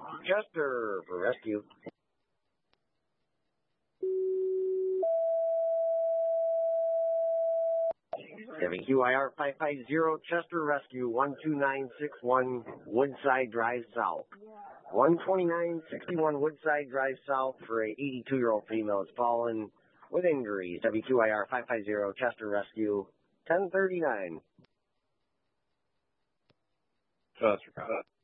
Chester for rescue. WQIR 550 Chester Rescue 12961 Woodside Drive South. 12961 Woodside Drive South for a 82-year-old female has fallen with injuries. WQIR 550 Chester Rescue 1039. Chester.